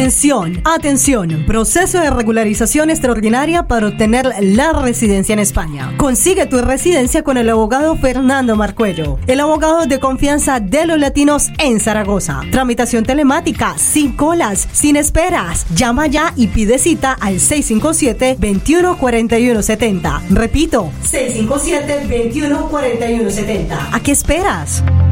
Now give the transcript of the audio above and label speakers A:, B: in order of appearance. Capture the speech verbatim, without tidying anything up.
A: Atención, atención, proceso de regularización extraordinaria para obtener la residencia en España. Consigue tu residencia con el abogado Fernando Marcuello, el abogado de confianza de los latinos en Zaragoza. Tramitación telemática, sin colas, sin esperas. Llama ya y pide cita al seis cinco siete, veintiuno cuarenta y uno setenta. Repito, seis cinco siete, veintiuno cuarenta y uno setenta. ¿A qué esperas?